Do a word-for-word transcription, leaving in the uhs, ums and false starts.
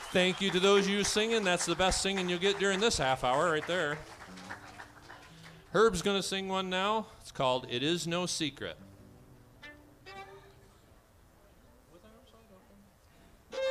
Thank you to those of you singing. That's the best singing you'll get during this half hour right there. Herb's going to sing one now. It's called It Is No Secret.